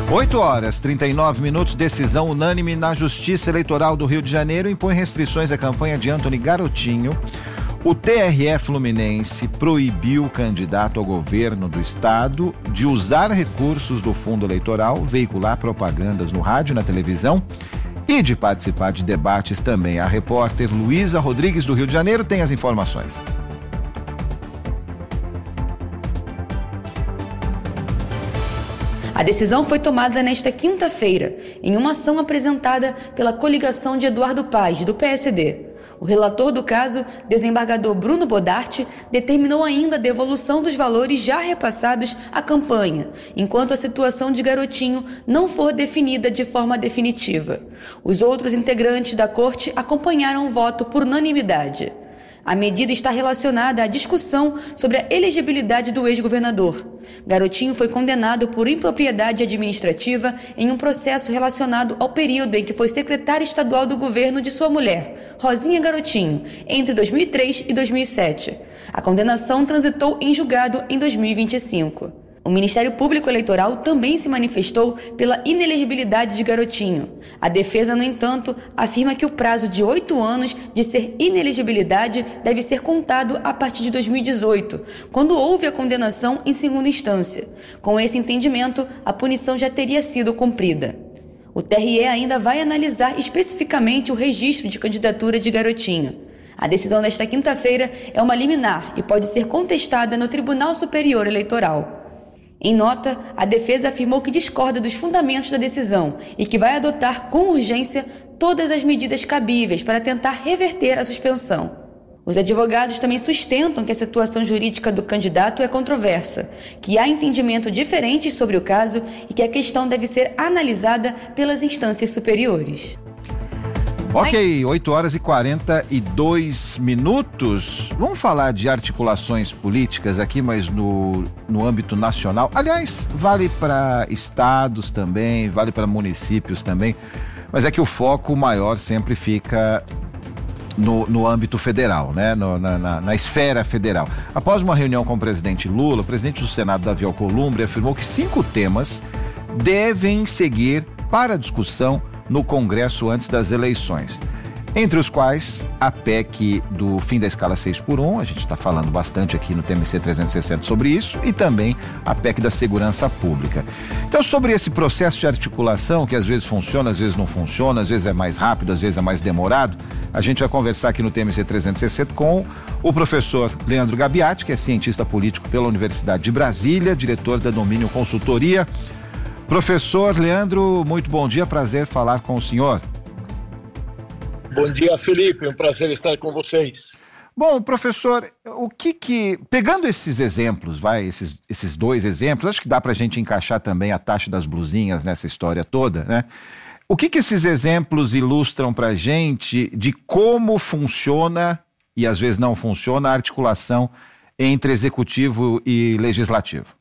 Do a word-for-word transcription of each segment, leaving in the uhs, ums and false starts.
oito horas, trinta e nove minutos, decisão unânime na Justiça Eleitoral do Rio de Janeiro impõe restrições à campanha de Antony Garotinho. O T R E Fluminense proibiu o candidato ao governo do estado de usar recursos do fundo eleitoral, veicular propagandas no rádio e na televisão e de participar de debates também. A repórter Luísa Rodrigues do Rio de Janeiro tem as informações. A decisão foi tomada nesta quinta-feira, em uma ação apresentada pela coligação de Eduardo Paes, do P S D. O relator do caso, desembargador Bruno Bodarte, determinou ainda a devolução dos valores já repassados à campanha, enquanto a situação de Garotinho não for definida de forma definitiva. Os outros integrantes da corte acompanharam o voto por unanimidade. A medida está relacionada à discussão sobre a elegibilidade do ex-governador. Garotinho foi condenado por impropriedade administrativa em um processo relacionado ao período em que foi secretário estadual do governo de sua mulher, Rosinha Garotinho, entre dois mil e três e dois mil e sete. A condenação transitou em julgado em dois mil e vinte e cinco. O Ministério Público Eleitoral também se manifestou pela inelegibilidade de Garotinho. A defesa, no entanto, afirma que o prazo de oito anos de ser inelegibilidade deve ser contado a partir de dois mil e dezoito, quando houve a condenação em segunda instância. Com esse entendimento, a punição já teria sido cumprida. O T R E ainda vai analisar especificamente o registro de candidatura de Garotinho. A decisão desta quinta-feira é uma liminar e pode ser contestada no Tribunal Superior Eleitoral. Em nota, a defesa afirmou que discorda dos fundamentos da decisão e que vai adotar com urgência todas as medidas cabíveis para tentar reverter a suspensão. Os advogados também sustentam que a situação jurídica do candidato é controversa, que há entendimento diferentes sobre o caso e que a questão deve ser analisada pelas instâncias superiores. Ok, oito horas e quarenta e dois minutos. Vamos falar de articulações políticas aqui, mas no, no âmbito nacional. Aliás, vale para estados também, vale para municípios também, mas é que o foco maior sempre fica no, no âmbito federal, né? No, na, na, na esfera federal. Após uma reunião com o presidente Lula, o presidente do Senado, Davi Alcolumbre, afirmou que cinco temas devem seguir para discussão no Congresso antes das eleições, entre os quais a P E C do fim da escala seis por um, a gente está falando bastante aqui no T M C trezentos e sessenta sobre isso, e também a P E C da segurança pública. Então, sobre esse processo de articulação, que às vezes funciona, às vezes não funciona, às vezes é mais rápido, às vezes é mais demorado, a gente vai conversar aqui no T M C trezentos e sessenta com o professor Leandro Gabiati, que é cientista político pela Universidade de Brasília, diretor da Domínio Consultoria. Professor Leandro, muito bom dia, prazer falar com o senhor. Bom dia, Felipe, é um prazer estar com vocês. Bom, professor, o que que, pegando esses exemplos, vai, esses, esses dois exemplos, acho que dá pra gente encaixar também a taxa das blusinhas nessa história toda, né? O que que esses exemplos ilustram pra gente de como funciona, e às vezes não funciona, a articulação entre executivo e legislativo?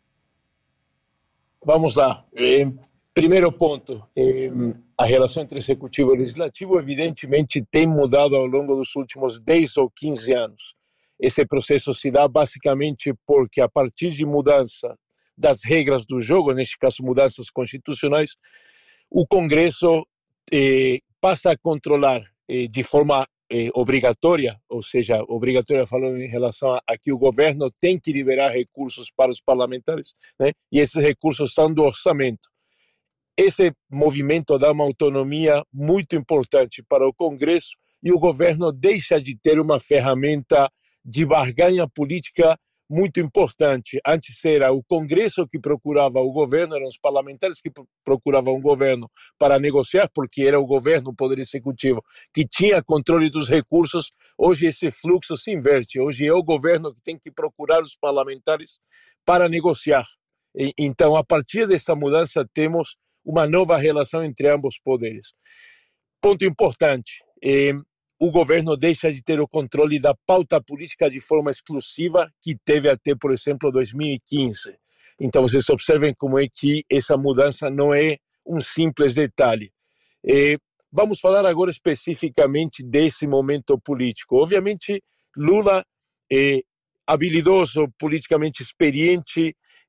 Vamos lá. Eh, primeiro ponto, eh, a relação entre executivo e legislativo evidentemente tem mudado ao longo dos últimos dez ou quinze anos. Esse processo se dá basicamente porque a partir de mudança das regras do jogo, neste caso mudanças constitucionais, o Congresso eh, passa a controlar eh, de forma eh, obrigatória, ou seja, obrigatória falando em relação a, a que o governo tem que liberar recursos para os parlamentares, né? E esses recursos são do orçamento. Esse movimento dá uma autonomia muito importante para o Congresso e o governo deixa de ter uma ferramenta de barganha política muito importante. Antes era o Congresso que procurava o governo, eram os parlamentares que procuravam o governo para negociar, porque era o governo, o Poder Executivo, que tinha controle dos recursos. Hoje esse fluxo se inverte. Hoje é o governo que tem que procurar os parlamentares para negociar. E, então, a partir dessa mudança, temos uma nova relação entre ambos poderes. Ponto importante, eh, o governo deixa de ter o controle da pauta política de forma exclusiva, que teve até, por exemplo, dois mil e quinze. Então, vocês observem como é que essa mudança não é um simples detalhe. Eh, vamos falar agora especificamente desse momento político. Obviamente, Lula é habilidoso, politicamente experiente,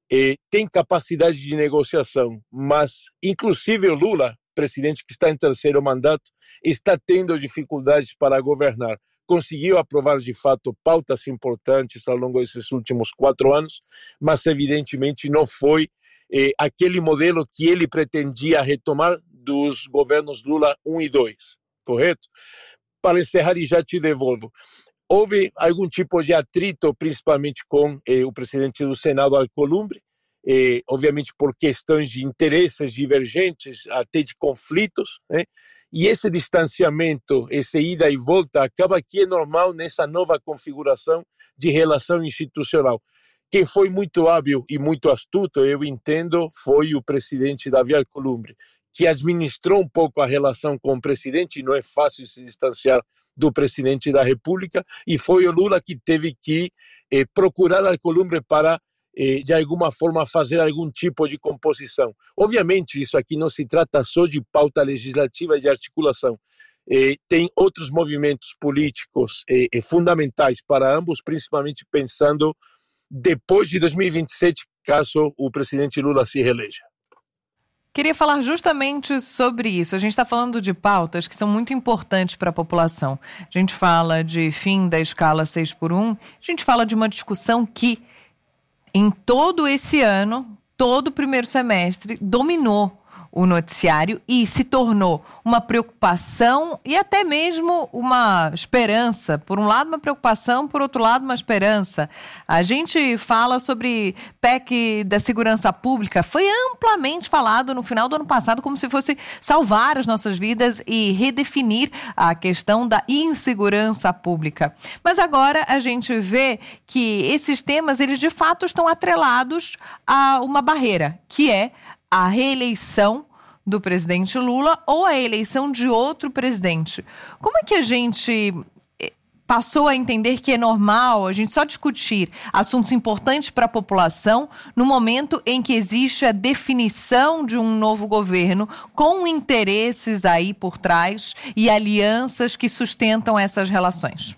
eh, tem capacidade de negociação, mas inclusive o Lula, presidente que está em terceiro mandato, está tendo dificuldades para governar. Conseguiu aprovar de fato pautas importantes ao longo desses últimos quatro anos, mas evidentemente não foi eh, aquele modelo que ele pretendia retomar dos governos Lula um e dois, correto? Para encerrar, e já te devolvo, houve algum tipo de atrito, principalmente com eh, o presidente do Senado, Alcolumbre, eh, obviamente por questões de interesses divergentes, até de conflitos, né? E esse distanciamento, essa ida e volta, acaba que é normal nessa nova configuração de relação institucional. Quem foi muito hábil e muito astuto, eu entendo, foi o presidente Davi Alcolumbre, que administrou um pouco a relação com o presidente, não é fácil se distanciar do presidente da República, e foi o Lula que teve que eh, procurar Alcolumbre para, eh, de alguma forma, fazer algum tipo de composição. Obviamente, isso aqui não se trata só de pauta legislativa e de articulação. Eh, tem outros movimentos políticos eh, eh, fundamentais para ambos, principalmente pensando depois de dois mil e vinte e sete, caso o presidente Lula se reeleja. Queria falar justamente sobre isso. A gente está falando de pautas que são muito importantes para a população. A gente fala de fim da escala seis por um, a gente fala de uma discussão que, em todo esse ano, todo o primeiro semestre, dominou o noticiário e se tornou uma preocupação e até mesmo uma esperança. Por um lado, uma preocupação, por outro lado, uma esperança. A gente fala sobre P E C da segurança pública. Foi amplamente falado no final do ano passado como se fosse salvar as nossas vidas e redefinir a questão da insegurança pública. Mas agora a gente vê que esses temas, eles de fato estão atrelados a uma barreira, que é a reeleição do presidente Lula ou a eleição de outro presidente. Como é que a gente passou a entender que é normal a gente só discutir assuntos importantes para a população no momento em que existe a definição de um novo governo com interesses aí por trás e alianças que sustentam essas relações?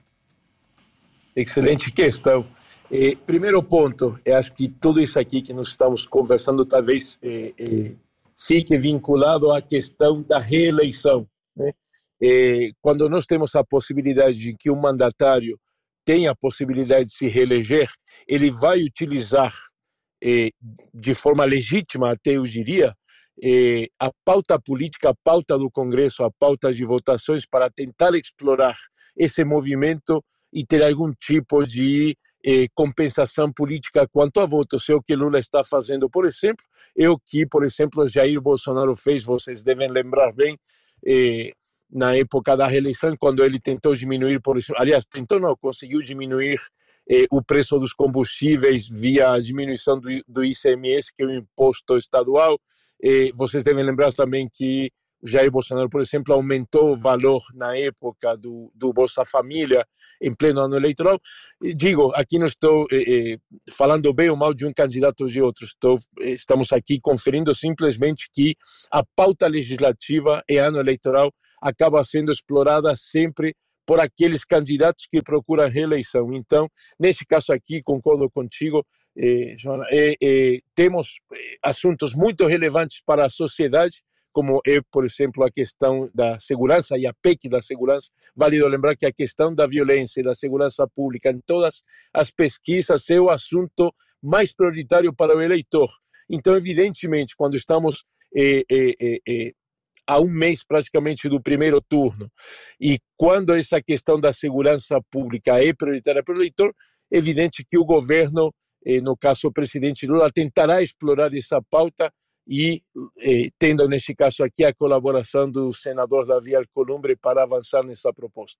Excelente questão. Eh, primeiro ponto, eu acho que tudo isso aqui que nós estamos conversando talvez eh, eh, fique vinculado à questão da reeleição, né? Eh, quando nós temos a possibilidade de que um mandatário tenha a possibilidade de se reeleger, ele vai utilizar eh, de forma legítima, até eu diria, eh, a pauta política, a pauta do Congresso, a pauta de votações para tentar explorar esse movimento e ter algum tipo de Eh, compensação política quanto a votos. É o que Lula está fazendo, por exemplo, é o que, por exemplo, Jair Bolsonaro fez, vocês devem lembrar bem, eh, na época da reeleição, quando ele tentou diminuir, por exemplo, aliás, tentou não, conseguiu diminuir eh, o preço dos combustíveis via a diminuição do, do I C M S, que é o imposto estadual. Eh, vocês devem lembrar também que Jair Bolsonaro, por exemplo, aumentou o valor na época do, do Bolsa Família em pleno ano eleitoral. E digo, aqui não estou eh, eh, falando bem ou mal de um candidato ou de outro, estou, estamos aqui conferindo simplesmente que a pauta legislativa e ano eleitoral acaba sendo explorada sempre por aqueles candidatos que procuram reeleição. Então, neste caso aqui, concordo contigo, eh, Joana, eh, eh, temos assuntos muito relevantes para a sociedade, como é, por exemplo, a questão da segurança e a P E C da segurança. Válido lembrar que a questão da violência e da segurança pública em todas as pesquisas é o assunto mais prioritário para o eleitor. Então, evidentemente, quando estamos eh, eh, eh, a um mês praticamente do primeiro turno e quando essa questão da segurança pública é prioritária para o eleitor, é evidente que o governo, eh, no caso o presidente Lula, tentará explorar essa pauta e eh, tendo neste caso aqui a colaboração do senador Davi Alcolumbre para avançar nessa proposta.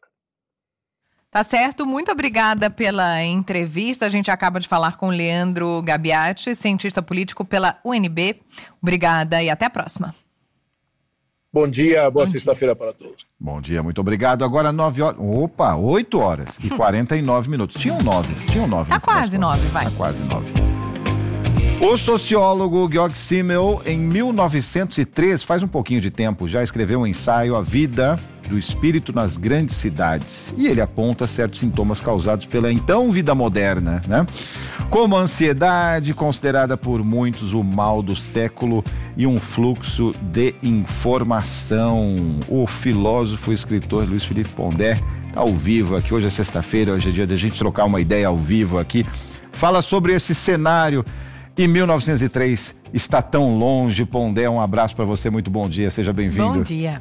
Tá certo, muito obrigada pela entrevista. A gente acaba de falar com o Leandro Gabiati, cientista político pela U N B. Obrigada e até a próxima. Bom dia, boa sexta-feira para todos. Bom dia, muito obrigado. Agora nove horas, opa, oito horas e quarenta e nove minutos. Tinham nove, tinham nove. Tá quase nove, vai. Tá quase nove. O sociólogo Georg Simmel, em mil novecentos e três, faz um pouquinho de tempo, já escreveu um ensaio, A Vida do espírito nas grandes cidades. E ele aponta certos sintomas causados pela então vida moderna, né? Como a ansiedade, considerada por muitos o mal do século, e um fluxo de informação. O filósofo e escritor Luiz Felipe Pondé está ao vivo aqui. Hoje é sexta-feira, hoje é dia de a gente trocar uma ideia ao vivo aqui. Fala sobre esse cenário. E mil novecentos e três está tão longe. Pondé, um abraço para você, muito bom dia, seja bem-vindo. Bom dia.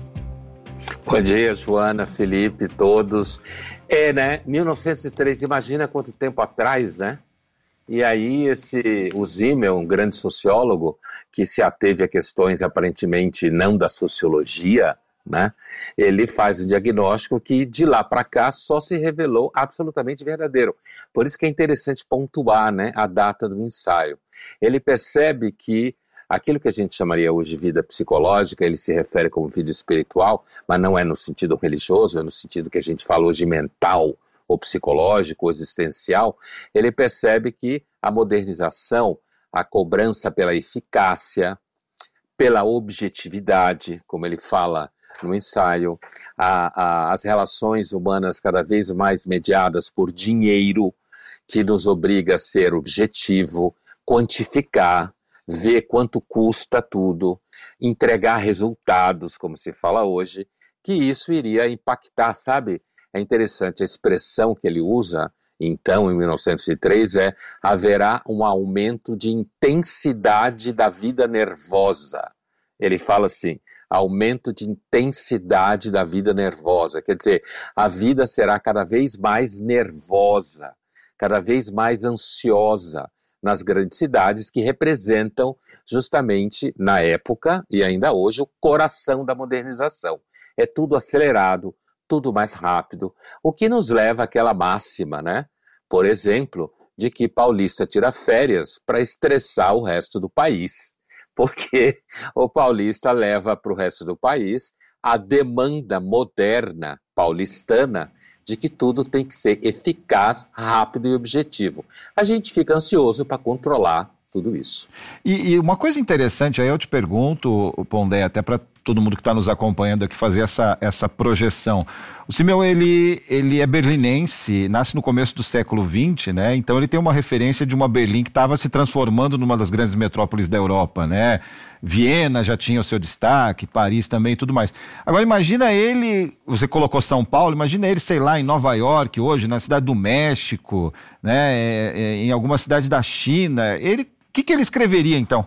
Bom dia, Joana, Felipe, todos. É, né, mil novecentos e três, imagina quanto tempo atrás, né? E aí esse, o Zimmel, um grande sociólogo, que se ateve a questões aparentemente não da sociologia, né? Ele faz o diagnóstico que de lá para cá só se revelou absolutamente verdadeiro. Por isso que é interessante pontuar, né, a data do ensaio. Ele percebe que aquilo que a gente chamaria hoje de vida psicológica, ele se refere como vida espiritual, mas não é no sentido religioso, é no sentido que a gente fala hoje de mental, ou psicológico, ou existencial. Ele percebe que a modernização, a cobrança pela eficácia, pela objetividade, como ele fala no ensaio, a, a, as relações humanas cada vez mais mediadas por dinheiro, que nos obriga a ser objetivo, quantificar, ver quanto custa tudo, entregar resultados, como se fala hoje, que isso iria impactar, sabe? É interessante, a expressão que ele usa, então, em mil novecentos e três, é: haverá um aumento de intensidade da vida nervosa. Ele fala assim: aumento de intensidade da vida nervosa. Quer dizer, a vida será cada vez mais nervosa, cada vez mais ansiosa nas grandes cidades que representam justamente, na época e ainda hoje, o coração da modernização. É tudo acelerado, tudo mais rápido, o que nos leva àquela máxima, né? Por exemplo, de que paulista tira férias para estressar o resto do país, porque o paulista leva para o resto do país a demanda moderna paulistana de que tudo tem que ser eficaz, rápido e objetivo. A gente fica ansioso para controlar tudo isso. E, e uma coisa interessante, aí eu te pergunto, Pondé, até para todo mundo que está nos acompanhando aqui fazer essa, essa projeção. O Zimmel, ele, ele é berlinense, nasce no começo do século vinte, né? Então ele tem uma referência de uma Berlim que estava se transformando numa das grandes metrópoles da Europa, né? Viena já tinha o seu destaque, Paris também e tudo mais. Agora imagina ele, você colocou São Paulo, imagina ele, sei lá, em Nova York hoje, na cidade do México, né? É, é, em alguma cidade da China. Ele, o que, que ele escreveria então?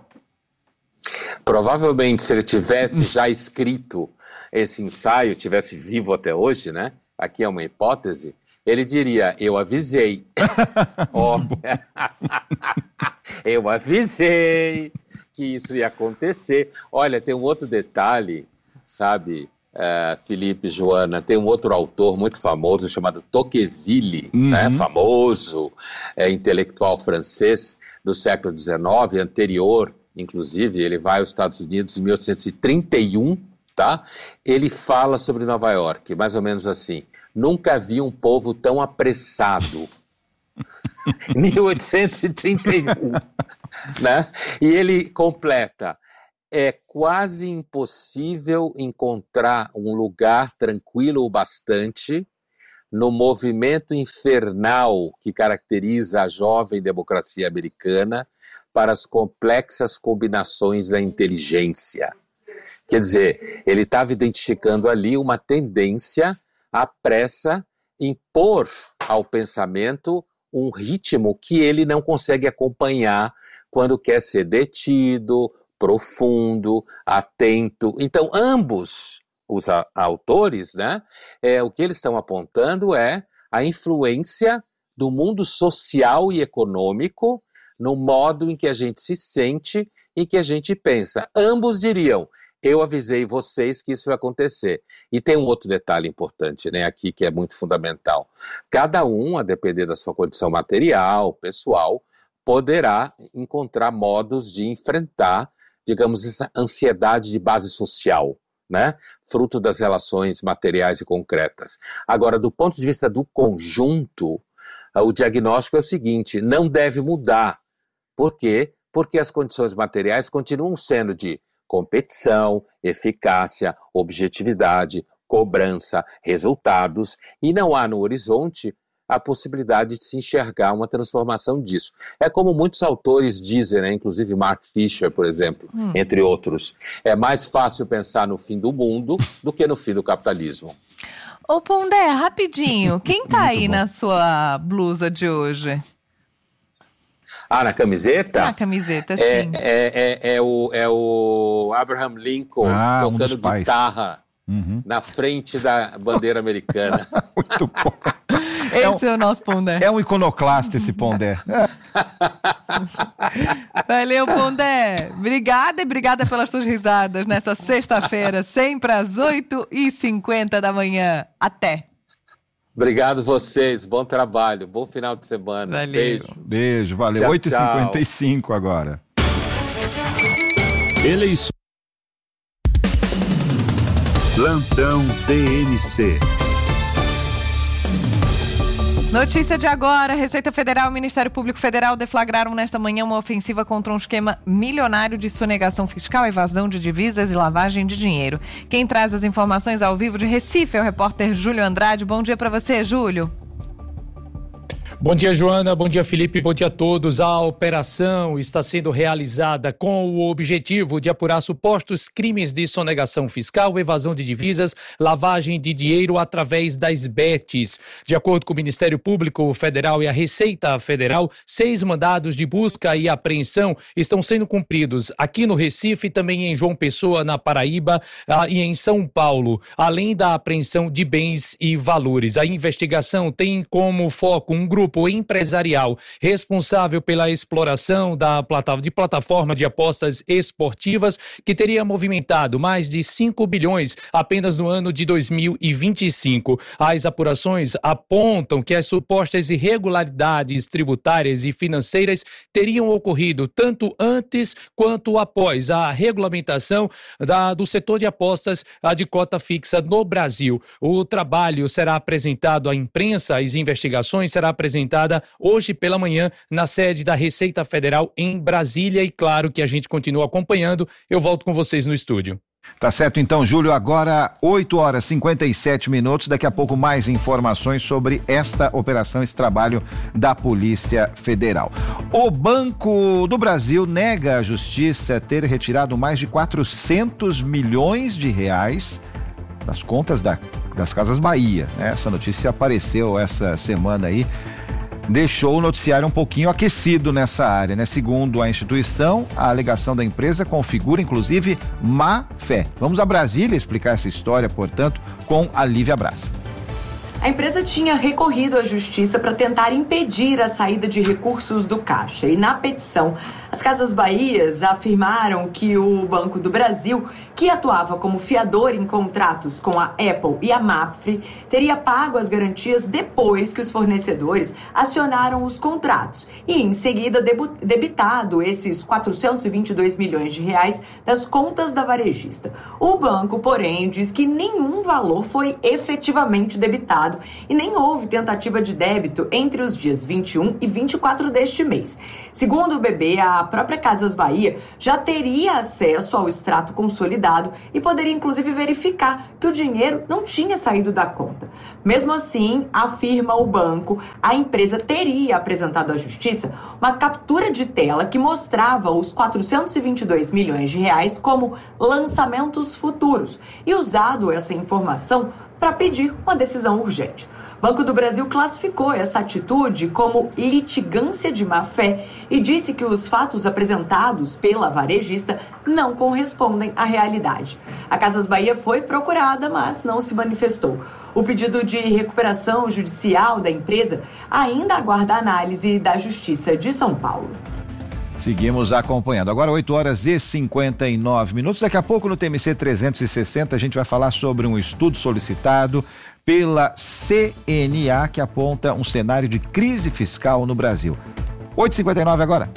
Provavelmente, se ele tivesse já escrito esse ensaio, tivesse vivo até hoje, né? Aqui é uma hipótese, ele diria: eu avisei. oh, eu avisei que isso ia acontecer. Olha, tem um outro detalhe, sabe, uh, Felipe, Joana, tem um outro autor muito famoso chamado Tocqueville, uhum. né? Famoso é, intelectual francês do século dezenove, anterior. Inclusive, ele vai aos Estados Unidos em mil oitocentos e trinta e um, tá? Ele fala sobre Nova York, mais ou menos assim: nunca vi um povo tão apressado. mil oitocentos e trinta e um, né? E ele completa: é quase impossível encontrar um lugar tranquilo o bastante no movimento infernal que caracteriza a jovem democracia americana para as complexas combinações da inteligência. Quer dizer, ele estava identificando ali uma tendência à pressa impor ao pensamento um ritmo que ele não consegue acompanhar quando quer ser detido, profundo, atento. Então, ambos os a- autores, né, é, o que eles estão apontando é a influência do mundo social e econômico no modo em que a gente se sente e que a gente pensa. Ambos diriam: eu avisei vocês que isso ia acontecer. E tem um outro detalhe importante, né, aqui, que é muito fundamental. Cada um, a depender da sua condição material, pessoal, poderá encontrar modos de enfrentar, digamos, essa ansiedade de base social, né, fruto das relações materiais e concretas. Agora, do ponto de vista do conjunto, o diagnóstico é o seguinte: não deve mudar. Por quê? Porque as condições materiais continuam sendo de competição, eficácia, objetividade, cobrança, resultados, e não há no horizonte a possibilidade de se enxergar uma transformação disso. É como muitos autores dizem, né? Inclusive Mark Fisher, por exemplo, hum. entre outros. É mais fácil pensar no fim do mundo do que no fim do capitalismo. Ô Pondé, rapidinho, quem tá aí bom. na sua blusa de hoje? Ah, na camiseta? Na camiseta, sim. É, é, é, é, o, é o Abraham Lincoln ah, tocando um guitarra uhum. na frente da bandeira americana. Muito bom. Esse é, um, é o nosso Pondé. É um iconoclasta esse Pondé. Valeu, Pondé. Obrigada e obrigada pelas suas risadas nessa sexta-feira, sempre às oito e cinquenta da manhã. Até. Obrigado vocês, bom trabalho, bom final de semana. Valeu. Beijo. Beijo, valeu. oito e cinquenta e cinco agora. Eleições. Plantão T N C. Notícia de agora, Receita Federal e Ministério Público Federal deflagraram nesta manhã uma ofensiva contra um esquema milionário de sonegação fiscal, evasão de divisas e lavagem de dinheiro. Quem traz as informações ao vivo de Recife é o repórter Júlio Andrade. Bom dia para você, Júlio. Bom dia, Joana. Bom dia, Felipe. Bom dia a todos. A operação está sendo realizada com o objetivo de apurar supostos crimes de sonegação fiscal, evasão de divisas, lavagem de dinheiro através das B E Ts. De acordo com o Ministério Público Federal e a Receita Federal, seis mandados de busca e apreensão estão sendo cumpridos aqui no Recife, também em João Pessoa, na Paraíba, e em São Paulo, além da apreensão de bens e valores. A investigação tem como foco um grupo empresarial responsável pela exploração da plata- de plataforma de apostas esportivas que teria movimentado mais de cinco bilhões apenas no ano de dois mil e vinte e cinco. As apurações apontam que as supostas irregularidades tributárias e financeiras teriam ocorrido tanto antes quanto após a regulamentação da, do setor de apostas a de cota fixa no Brasil. O trabalho será apresentado à imprensa, as investigações serão apresentadas hoje pela manhã na sede da Receita Federal em Brasília e claro que a gente continua acompanhando. Eu volto com vocês no estúdio. Tá certo então, Júlio, agora oito horas e cinquenta e sete minutos, daqui a pouco mais informações sobre esta operação, esse trabalho da Polícia Federal. O Banco do Brasil nega à Justiça ter retirado mais de quatrocentos milhões de reais das contas da, das Casas Bahia, né? Essa notícia apareceu essa semana aí, deixou o noticiário um pouquinho aquecido nessa área, né? Segundo a instituição, a alegação da empresa configura, inclusive, má fé. Vamos a Brasília explicar essa história, portanto, com a Lívia Braz. A empresa tinha recorrido à justiça para tentar impedir a saída de recursos do caixa. E na petição, as Casas Bahias afirmaram que o Banco do Brasil, que atuava como fiador em contratos com a Apple e a Mapfre, teria pago as garantias depois que os fornecedores acionaram os contratos e, em seguida, debitado esses quatrocentos e vinte e dois milhões de reais das contas da varejista. O banco, porém, diz que nenhum valor foi efetivamente debitado e nem houve tentativa de débito entre os dias vinte e um e vinte e quatro deste mês. Segundo o B B, a própria Casas Bahia já teria acesso ao extrato consolidado e poderia inclusive verificar que o dinheiro não tinha saído da conta. Mesmo assim, afirma o banco, a empresa teria apresentado à justiça uma captura de tela que mostrava os quatrocentos e vinte e dois milhões de reais como lançamentos futuros e usado essa informação para pedir uma decisão urgente. O Banco do Brasil classificou essa atitude como litigância de má-fé e disse que os fatos apresentados pela varejista não correspondem à realidade. A Casas Bahia foi procurada, mas não se manifestou. O pedido de recuperação judicial da empresa ainda aguarda a análise da Justiça de São Paulo. Seguimos acompanhando. Agora oito horas e cinquenta e nove minutos. Daqui a pouco no T M C trezentos e sessenta a gente vai falar sobre um estudo solicitado pela C N A que aponta um cenário de crise fiscal no Brasil. oito e cinquenta e nove agora.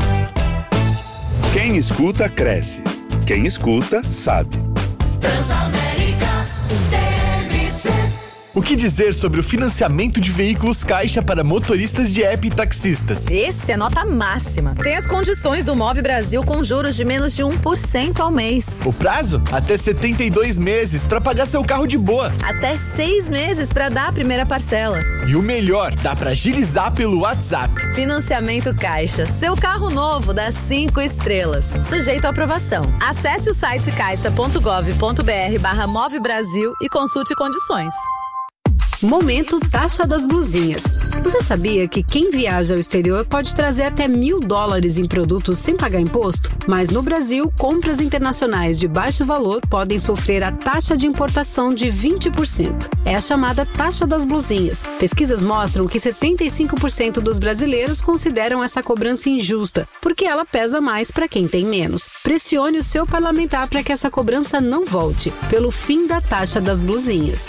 Quem escuta, cresce. Quem escuta, sabe. Transamérica, T M C. O que dizer sobre o financiamento de veículos Caixa para motoristas de app e taxistas? Esse é nota máxima. Tem as condições do Move Brasil com juros de menos de um por cento ao mês. O prazo? Até setenta e dois meses para pagar seu carro de boa. Até seis meses para dar a primeira parcela. E o melhor, dá para agilizar pelo WhatsApp. Financiamento Caixa. Seu carro novo dá cinco estrelas. Sujeito à aprovação. Acesse o site caixa ponto gov ponto br barra Move Brasil e consulte condições. Momento Taxa das Blusinhas. Você sabia que quem viaja ao exterior pode trazer até mil dólares em produtos sem pagar imposto? Mas no Brasil, compras internacionais de baixo valor podem sofrer a taxa de importação de vinte por cento. É a chamada Taxa das Blusinhas. Pesquisas mostram que setenta e cinco por cento dos brasileiros consideram essa cobrança injusta, porque ela pesa mais para quem tem menos. Pressione o seu parlamentar para que essa cobrança não volte, pelo fim da Taxa das Blusinhas.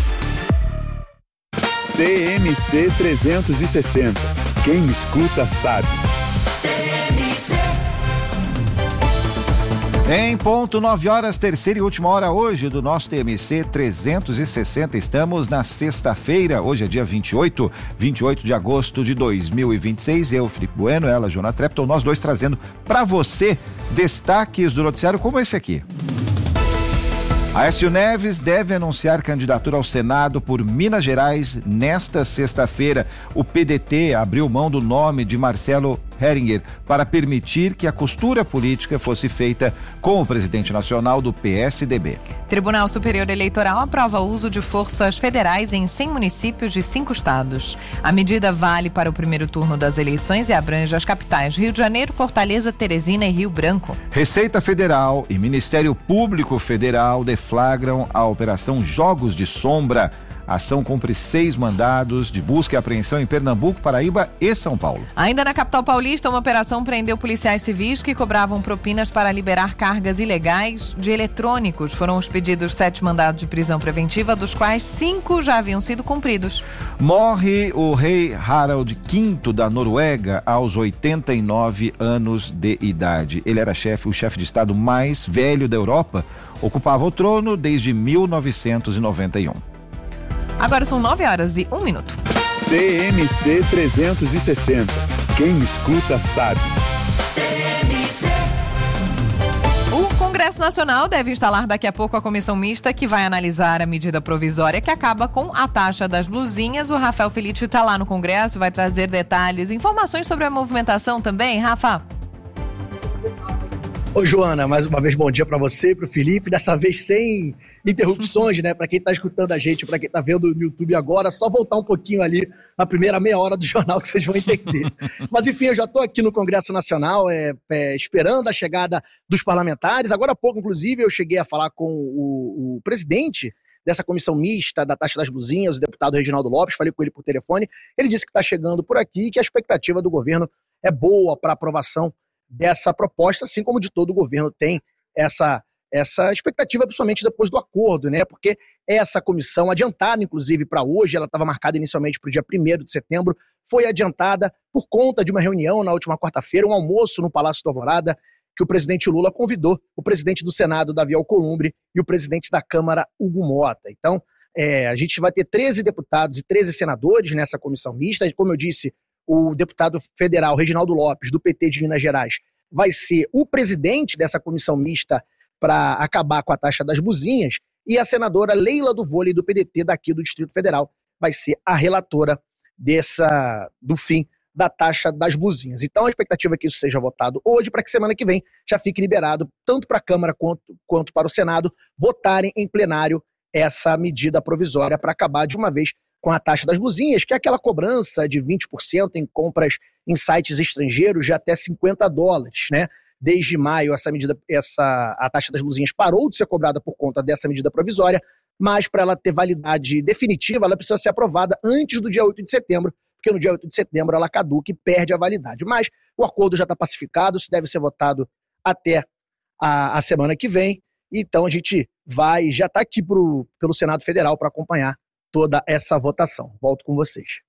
T M C trezentos e sessenta. Quem escuta sabe. Em ponto, nove horas, terceira e última hora hoje do nosso T M C trezentos e sessenta. Estamos na sexta-feira, hoje é dia vinte e oito, vinte e oito de agosto de dois mil e vinte e seis. Eu, Felipe Bueno, ela, Joana Trepton, nós dois trazendo para você destaques do noticiário como esse aqui. Aécio Neves deve anunciar candidatura ao Senado por Minas Gerais nesta sexta-feira. O P D T abriu mão do nome de Marcelo Heringer para permitir que a costura política fosse feita com o presidente nacional do P S D B. Tribunal Superior Eleitoral aprova o uso de forças federais em cem municípios de cinco estados. A medida vale para o primeiro turno das eleições e abrange as capitais Rio de Janeiro, Fortaleza, Teresina e Rio Branco. Receita Federal e Ministério Público Federal deflagram a Operação Jogos de Sombra. A ação cumpre seis mandados de busca e apreensão em Pernambuco, Paraíba e São Paulo. Ainda na capital paulista, uma operação prendeu policiais civis que cobravam propinas para liberar cargas ilegais de eletrônicos. Foram os pedidos sete mandados de prisão preventiva, dos quais cinco já haviam sido cumpridos. Morre o rei Harald quinto da Noruega aos oitenta e nove anos de idade. Ele era chefe, o chefe de estado mais velho da Europa, ocupava o trono desde mil novecentos e noventa e um. Agora são nove horas e um minuto. T M C trezentos e sessenta. Quem escuta sabe. O Congresso Nacional deve instalar daqui a pouco a comissão mista que vai analisar a medida provisória que acaba com a taxa das blusinhas. O Rafael Felitti está lá no Congresso, vai trazer detalhes, informações sobre a movimentação também. Rafa? Ô, Joana, mais uma vez bom dia para você, para o Felipe, dessa vez sem interrupções, né? Para quem está escutando a gente, para quem está vendo no YouTube agora, só voltar um pouquinho ali na primeira meia hora do jornal que vocês vão entender. Mas enfim, eu já estou aqui no Congresso Nacional, é, é, esperando a chegada dos parlamentares. Agora há pouco, inclusive, eu cheguei a falar com o, o presidente dessa comissão mista da taxa das blusinhas, o deputado Reginaldo Lopes, falei com ele por telefone. Ele disse que está chegando por aqui e que a expectativa do governo é boa para aprovação dessa proposta, assim como de todo o governo tem essa, essa expectativa, principalmente depois do acordo, né? Porque essa comissão, adiantada inclusive para hoje, ela estava marcada inicialmente para o dia primeiro de setembro, foi adiantada por conta de uma reunião na última quarta-feira, um almoço no Palácio do Alvorada, que o presidente Lula convidou o presidente do Senado, Davi Alcolumbre, e o presidente da Câmara, Hugo Mota. Então, é, a gente vai ter treze deputados e treze senadores nessa comissão mista, como eu disse, o deputado federal Reginaldo Lopes, do P T de Minas Gerais, vai ser o presidente dessa comissão mista para acabar com a taxa das blusinhas, e a senadora Leila do Vôlei, do P D T daqui do Distrito Federal, vai ser a relatora dessa, do fim da taxa das blusinhas. Então a expectativa é que isso seja votado hoje, para que semana que vem já fique liberado, tanto para a Câmara quanto, quanto para o Senado, votarem em plenário essa medida provisória para acabar de uma vez com a taxa das blusinhas, que é aquela cobrança de vinte por cento em compras em sites estrangeiros de até cinquenta dólares, né? Desde maio, essa medida, essa, a taxa das blusinhas parou de ser cobrada por conta dessa medida provisória, mas para ela ter validade definitiva, ela precisa ser aprovada antes do dia oito de setembro, porque no dia oito de setembro ela caduca e perde a validade. Mas o acordo já está pacificado, isso deve ser votado até a, a semana que vem, então a gente vai, já está aqui pro, pelo Senado Federal para acompanhar toda essa votação. Volto com vocês.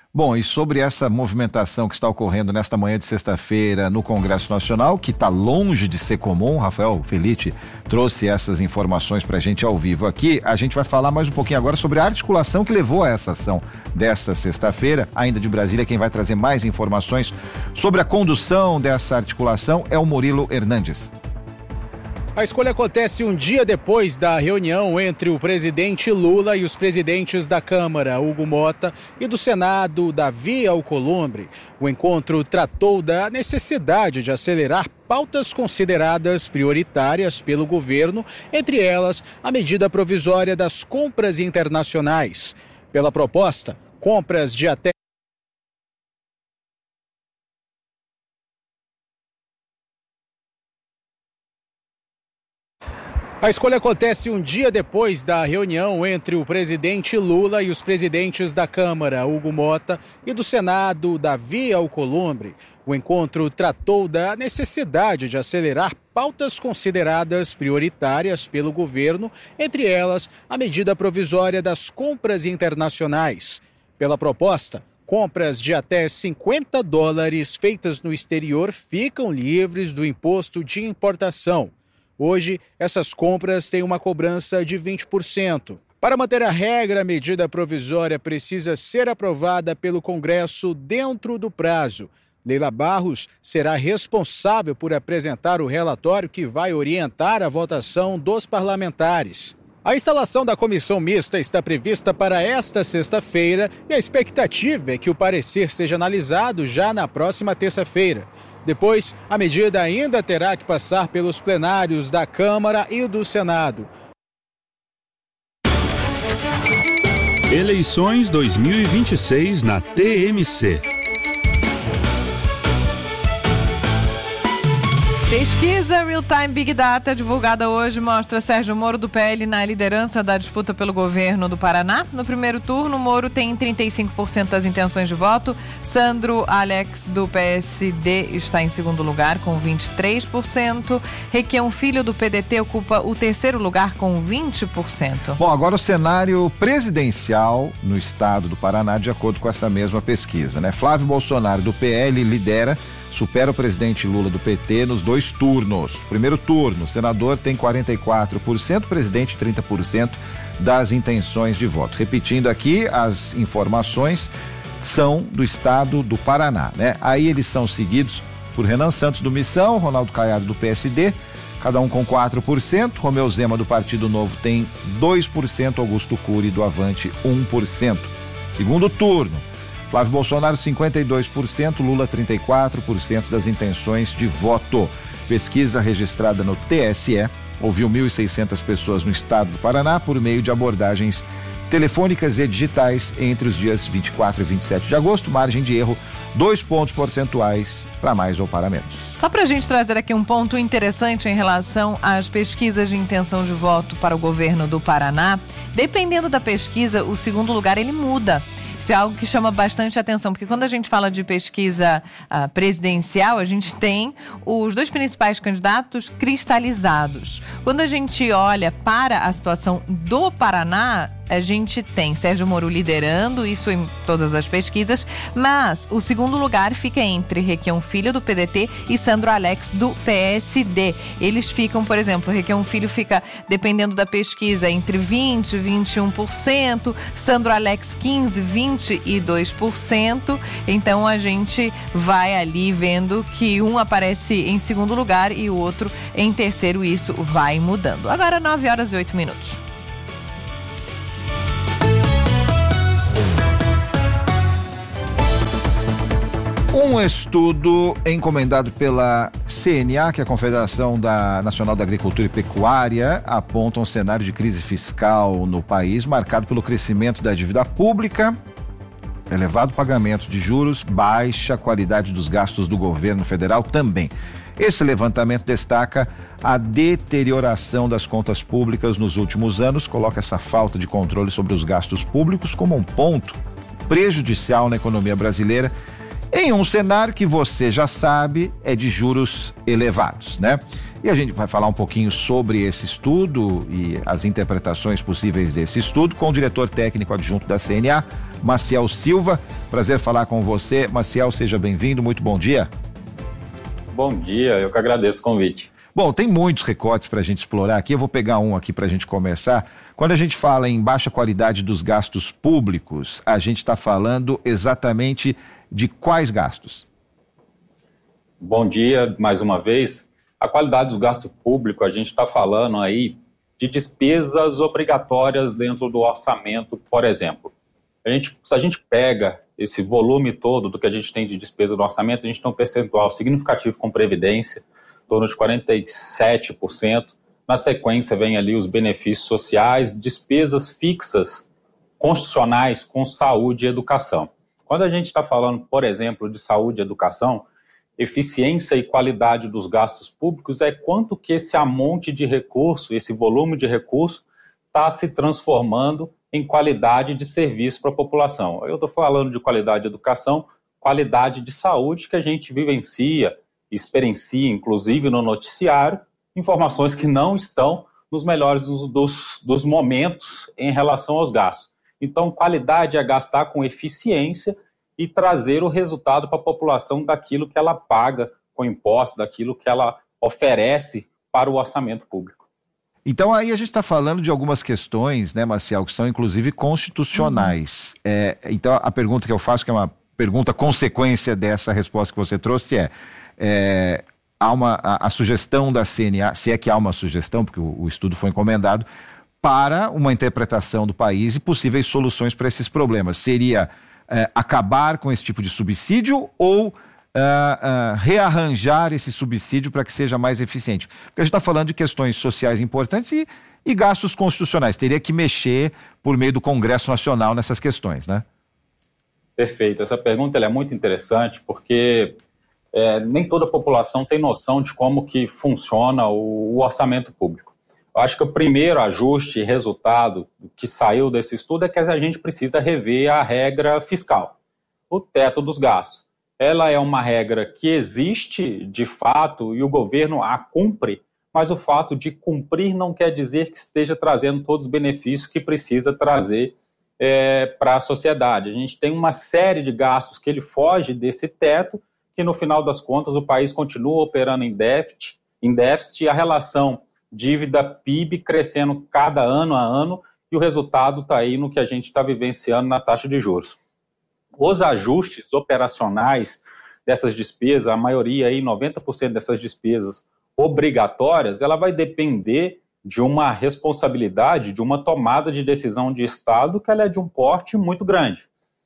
Bom, e sobre essa movimentação que está ocorrendo nesta manhã de sexta-feira no Congresso Nacional, que está longe de ser comum, Rafael Felitti trouxe essas informações para a gente ao vivo aqui. A gente vai falar mais um pouquinho agora sobre a articulação que levou a essa ação desta sexta-feira. Ainda de Brasília, quem vai trazer mais informações sobre a condução dessa articulação é o Murilo Hernandes. A escolha acontece um dia depois da reunião entre o presidente Lula e os presidentes da Câmara, Hugo Mota, e do Senado, Davi Alcolumbre. O encontro tratou da necessidade de acelerar pautas consideradas prioritárias pelo governo, entre elas a medida provisória das compras internacionais. Pela proposta, compras de até A escolha acontece um dia depois da reunião entre o presidente Lula e os presidentes da Câmara, Hugo Mota, e do Senado, Davi Alcolumbre. O encontro tratou da necessidade de acelerar pautas consideradas prioritárias pelo governo, entre elas a medida provisória das compras internacionais. Pela proposta, compras de até cinquenta dólares feitas no exterior ficam livres do imposto de importação. Hoje, essas compras têm uma cobrança de vinte por cento. Para manter a regra, a medida provisória precisa ser aprovada pelo Congresso dentro do prazo. Leila Barros será responsável por apresentar o relatório que vai orientar a votação dos parlamentares. A instalação da comissão mista está prevista para esta sexta-feira e a expectativa é que o parecer seja analisado já na próxima terça-feira. Depois, a medida ainda terá que passar pelos plenários da Câmara e do Senado. Eleições dois mil e vinte e seis na T M C. Pesquisa Real Time Big Data divulgada hoje mostra Sérgio Moro do P L na liderança da disputa pelo governo do Paraná. No primeiro turno, Moro tem trinta e cinco por cento das intenções de voto. Sandro Alex do P S D está em segundo lugar com vinte e três por cento. Requião Filho do P D T ocupa o terceiro lugar com vinte por cento. Bom, agora o cenário presidencial no estado do Paraná, de acordo com essa mesma pesquisa, né? Flávio Bolsonaro do P L lidera, supera o presidente Lula do P T nos dois turnos. Primeiro turno, o senador tem quarenta e quatro por cento, presidente trinta por cento das intenções de voto. Repetindo aqui, as informações são do estado do Paraná, né? Aí eles são seguidos por Renan Santos do Missão, Ronaldo Caiado do P S D, cada um com quatro por cento, Romeu Zema do Partido Novo tem dois por cento, Augusto Cury do Avante um por cento. Segundo turno, Flávio Bolsonaro cinquenta e dois por cento, Lula trinta e quatro por cento das intenções de voto. Pesquisa registrada no T S E ouviu mil e seiscentas pessoas no estado do Paraná por meio de abordagens telefônicas e digitais entre os dias vinte e quatro e vinte e sete de agosto, margem de erro dois pontos percentuais para mais ou para menos. Só para a gente trazer aqui um ponto interessante em relação às pesquisas de intenção de voto para o governo do Paraná, dependendo da pesquisa, o segundo lugar ele muda. Isso é algo que chama bastante atenção, porque quando a gente fala de pesquisa uh, presidencial, a gente tem os dois principais candidatos cristalizados. Quando a gente olha para a situação do Paraná, a gente tem Sérgio Moro liderando, isso em todas as pesquisas, mas o segundo lugar fica entre Requião Filho do P D T e Sandro Alex do P S D. Eles ficam, por exemplo, Requião Filho fica, dependendo da pesquisa, entre vinte por cento e vinte e um por cento, Sandro Alex quinze por cento, vinte e dois por cento. Então a gente vai ali vendo que um aparece em segundo lugar e o outro em terceiro, e isso vai mudando. Agora nove horas e oito minutos. Um estudo encomendado pela C N A, que é a Confederação da Nacional da Agricultura e Pecuária, aponta um cenário de crise fiscal no país marcado pelo crescimento da dívida pública, elevado pagamento de juros, baixa qualidade dos gastos do governo federal também. Esse levantamento destaca a deterioração das contas públicas nos últimos anos, coloca essa falta de controle sobre os gastos públicos como um ponto prejudicial na economia brasileira, em um cenário que você já sabe é de juros elevados, né? E a gente vai falar um pouquinho sobre esse estudo e as interpretações possíveis desse estudo com o diretor técnico adjunto da C N A, Maciel Silva. Prazer falar com você. Maciel, seja bem-vindo, muito bom dia. Bom dia, eu que agradeço o convite. Bom, tem muitos recortes para a gente explorar aqui, eu vou pegar um aqui para a gente começar. Quando a gente fala em baixa qualidade dos gastos públicos, a gente está falando exatamente de quais gastos? Bom dia, mais uma vez. A qualidade do gasto público, a gente está falando aí de despesas obrigatórias dentro do orçamento, por exemplo. A gente, se a gente pega esse volume todo do que a gente tem de despesa no orçamento, a gente tem um percentual significativo com previdência, em torno de quarenta e sete por cento. Na sequência vem ali os benefícios sociais, despesas fixas constitucionais com saúde e educação. Quando a gente está falando, por exemplo, de saúde e educação, eficiência e qualidade dos gastos públicos é quanto que esse amonte de recurso, esse volume de recurso, está se transformando em qualidade de serviço para a população. Eu estou falando de qualidade de educação, qualidade de saúde que a gente vivencia, experiencia, inclusive no noticiário, informações que não estão nos melhores dos, dos, dos momentos em relação aos gastos. Então, qualidade é gastar com eficiência e trazer o resultado para a população daquilo que ela paga com imposto, daquilo que ela oferece para o orçamento público. Então aí a gente está falando de algumas questões, né, Maciel, que são inclusive constitucionais. Uhum. É, então a pergunta que eu faço, que é uma pergunta consequência dessa resposta que você trouxe, é, é há uma, a, a sugestão da C N A, se é que há uma sugestão, porque o, o estudo foi encomendado, para uma interpretação do país e possíveis soluções para esses problemas. Seria é, acabar com esse tipo de subsídio ou Uh, uh, rearranjar esse subsídio para que seja mais eficiente? Porque a gente está falando de questões sociais importantes e, e gastos constitucionais. Teria que mexer por meio do Congresso Nacional nessas questões, né? Perfeito. Essa pergunta ela é muito interessante porque é, nem toda a população tem noção de como que funciona o, o orçamento público. Eu acho que o primeiro ajuste e resultado que saiu desse estudo é que a gente precisa rever a regra fiscal, o teto dos gastos. Ela é uma regra que existe de fato e o governo a cumpre, mas o fato de cumprir não quer dizer que esteja trazendo todos os benefícios que precisa trazer é, para a sociedade. A gente tem uma série de gastos que ele foge desse teto, que no final das contas o país continua operando em déficit, em déficit e a relação dívida-P I B crescendo cada ano a ano e o resultado está aí no que a gente está vivenciando na taxa de juros. Os ajustes operacionais dessas despesas, a maioria, aí, noventa por cento dessas despesas obrigatórias, ela vai depender de uma responsabilidade, de uma tomada de decisão de Estado que ela é de um porte muito grande.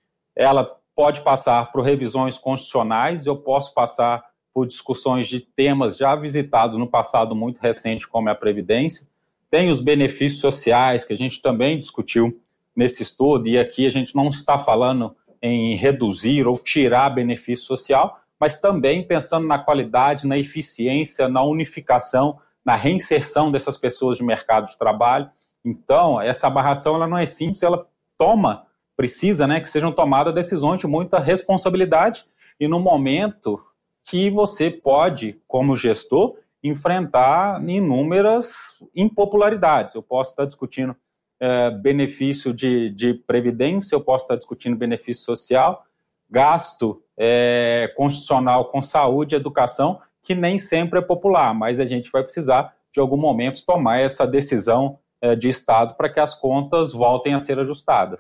Ela pode passar por revisões constitucionais, eu posso passar por discussões de temas já visitados no passado muito recente, como é a Previdência. Tem os benefícios sociais, que a gente também discutiu nesse estudo, e aqui a gente não está falando em reduzir ou tirar benefício social, mas também pensando na qualidade, na eficiência, na unificação, na reinserção dessas pessoas de mercado de trabalho. Então, essa abarração ela não é simples, ela toma, precisa, né, que sejam tomadas decisões de muita responsabilidade e no momento que você pode, como gestor, enfrentar inúmeras impopularidades. Eu posso estar discutindo É, benefício de, de previdência, eu posso estar discutindo benefício social, gasto é, constitucional com saúde e educação, que nem sempre é popular, mas a gente vai precisar, de algum momento, tomar essa decisão é, de Estado para que as contas voltem a ser ajustadas.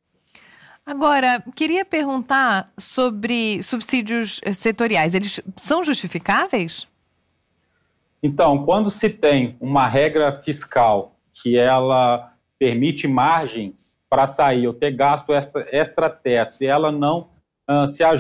Agora, queria perguntar sobre subsídios setoriais. Eles são justificáveis? Então, quando se tem uma regra fiscal que ela permite margens para sair ou ter gasto extra, extra teto, e ela não uh, se ajusta